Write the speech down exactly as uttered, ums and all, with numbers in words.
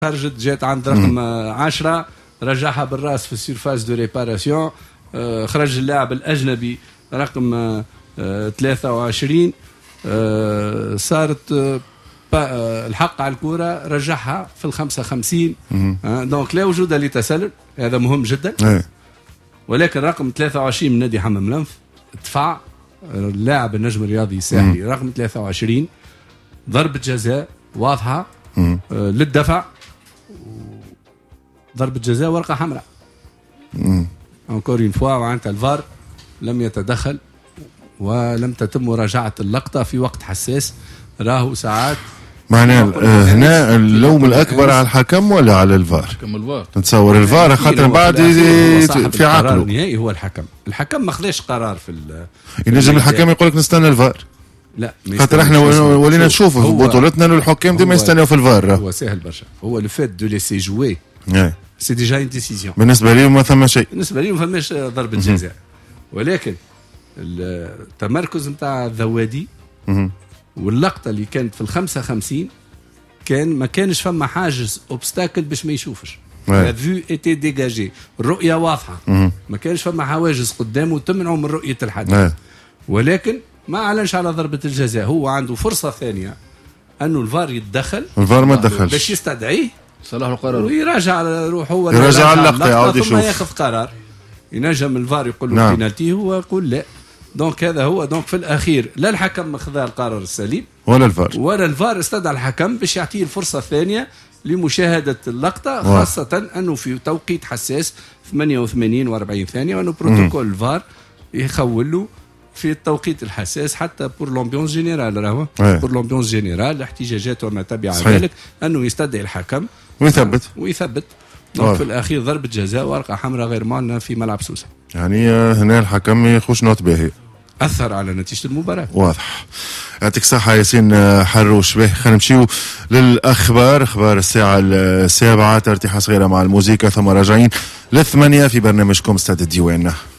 خرجت جات عند رقم عشرة، رجعها بالراس في السيرفاس دو ريباراسيون. خرج اللاعب الأجنبي رقم ثلاثة وعشرين، صارت الحق على الكرة، رجعها في الخمسة خمسين. دونك لا وجود لتسلل، هذا مهم جدا. ولكن رقم ثلاثة وعشرين من نادي حمام الأنف دفع اللاعب النجم الرياضي الساحلي رقم ثلاثة وعشرين، ضربة جزاء واضحة للدفع، ضربة جزاء ورقة حمراء. انكور اون فوا، وعنت الفار لم يتدخل ولم تتم مراجعة اللقطة في وقت حساس. راهو ساعات معناه هنا اللوم الأكبر على الحكم ولا على الفار؟ حكم الفار. نتصور الفار خاطر بعد في عقله. النهائي هو الحكم، الحكم ما خلاش قرار في ينجم الحكم يقول لك نستنى الفار. لا، خاطر احنا ولينا نشوفوا في بطولتنا انه الحكام ديما يستناو في الفار. هو سهل برشا، هو لو فات دو ليسي جوي سي ديجا اون ديسيزيون. بالنسبه لي ما ثم شيء، بالنسبه لي ما فماش ضربه جزاء. ولكن التمركز نتاع الذوادي واللقطه اللي كانت في الخمسة خمسين كان ما كانش فما حاجز اوبستاكل باش ما يشوفش. لا فيو ايتي ديجاجي، الرؤيه واضحه، ما كانش فما حواجز قدامه تمنعه من رؤيه الحدث. ولكن ما اعلنش على ضربه الجزاء، هو عنده فرصه ثانيه انه الفار يتدخل. الفار ما تدخلش باش يستدعيه صلاح القرار ويراجع على روحه، هو يراجع على اللقطه يعاود يشوف، ثم ياخذ قرار. ينجم الفار يقول له نعم. بينالتي، هو يقول لا. دونك هذا هو. دونك في الاخير لا الحكم خذ القرار السليم ولا الفار ولا الفار استدعى الحكم باش يعطيه الفرصه الثانيه لمشاهده اللقطه، خاصه انه في توقيت حساس ثمانية وثمانين وأربعين ثانيه، وانه بروتوكول الفار يخول له في التوقيت الحساس حتى بور لومبيونس جينيرال. راهو بور لومبيونس جينيرال، الاحتجاجات وما تبع ذلك، انه يستدعي الحكم ويثبت ويثبت. دونك في الاخير ضربه جزاء ورقه حمراء غير معنى في ملعب سوسه. يعني هنا الحكم يخش نوت باهي، اثر على نتيجه المباراه. واضح. يعطيك الصحه ياسين حروش. به خلينا نمشيو للاخبار، اخبار الساعه السابعه، ترتيحه صغيره مع الموسيقى ثم راجعين للثمانيه في برنامجكم استاد الديوان.